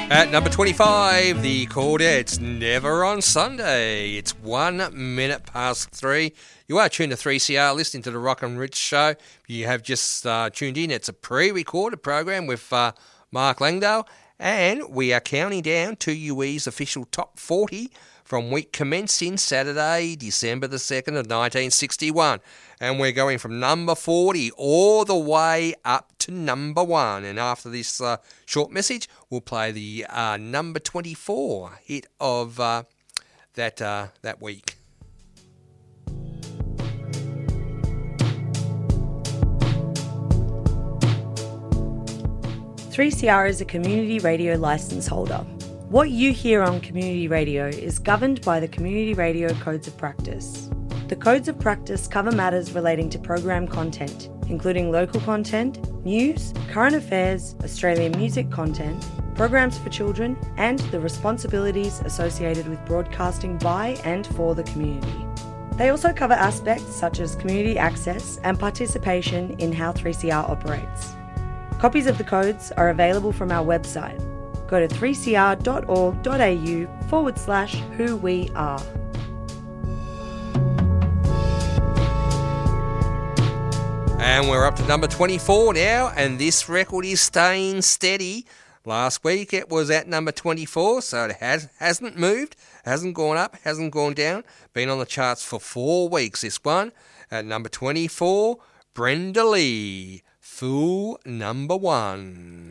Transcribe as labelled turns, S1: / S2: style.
S1: At number 25, the Chordettes, Never on Sunday. It's 1 minute past 3. You are tuned to 3CR, listening to the Rock and Rich Show. You have just tuned in. It's a pre-recorded program with Mark Langdale, and we are counting down to UE's official top 40 from week commencing Saturday, December the 2nd of 1961. And we're going from number 40 all the way up to number 1. And after this short message, we'll play the number 24 hit of that week.
S2: Three CR is a community radio licence holder. What you hear on community radio is governed by the Community Radio Codes of Practice. The Codes of Practice cover matters relating to program content, including local content, news, current affairs, Australian music content, programs for children, and the responsibilities associated with broadcasting by and for the community. They also cover aspects such as community access and participation in how 3CR operates. Copies of the codes are available from our website. Go to 3cr.org.au/who-we-are.
S1: And we're up to number 24 now, and this record is staying steady. Last week it was at number 24, so it hasn't moved, hasn't gone up, hasn't gone down. Been on the charts for 4 weeks, this one. At number 24, Brenda Lee, Fool Number 1.